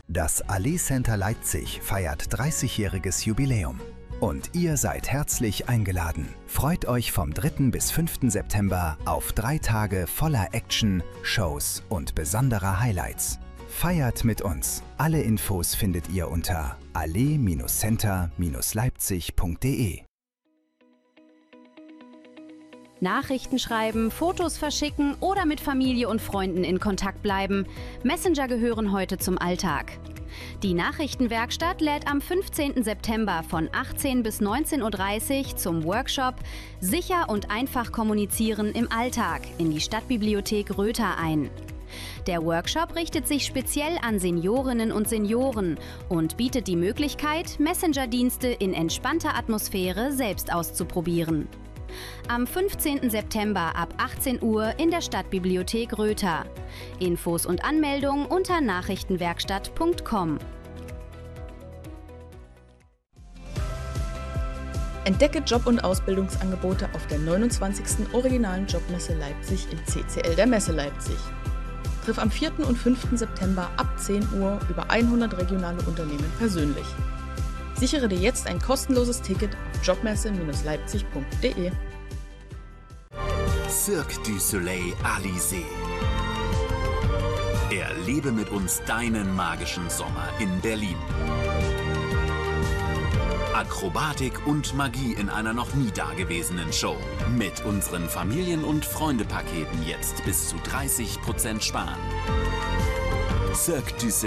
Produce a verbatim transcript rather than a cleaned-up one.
Das Allee Center Leipzig feiert dreißigjähriges Jubiläum. Und ihr seid herzlich eingeladen. Freut euch vom dritten bis fünften September auf drei Tage voller Action, Shows und besonderer Highlights. Feiert mit uns. Alle Infos findet ihr unter allee Center Leipzig punkt de. Nachrichten schreiben, Fotos verschicken oder mit Familie und Freunden in Kontakt bleiben. Messenger gehören heute zum Alltag. Die Nachrichtenwerkstatt lädt am fünfzehnten September von achtzehn bis neunzehn Uhr dreißig zum Workshop Sicher und einfach kommunizieren im Alltag in die Stadtbibliothek Röther ein. Der Workshop richtet sich speziell an Seniorinnen und Senioren und bietet die Möglichkeit, Messenger-Dienste in entspannter Atmosphäre selbst auszuprobieren. Am fünfzehnten September ab achtzehn Uhr in der Stadtbibliothek Röther. Infos und Anmeldung unter nachrichtenwerkstatt punkt com. Entdecke Job- und Ausbildungsangebote auf der neunundzwanzigsten Originalen Jobmesse Leipzig im C C L der Messe Leipzig. Triff am vierten und fünften September ab zehn Uhr über hundert regionale Unternehmen persönlich. Sichere dir jetzt ein kostenloses Ticket auf jobmesse Leipzig punkt de. Cirque du Soleil Alizé. Erlebe mit uns deinen magischen Sommer in Berlin. Akrobatik und Magie in einer noch nie dagewesenen Show. Mit unseren Familien- und Freunde-Paketen jetzt bis zu dreißig Prozent sparen. Cirque du Soleil.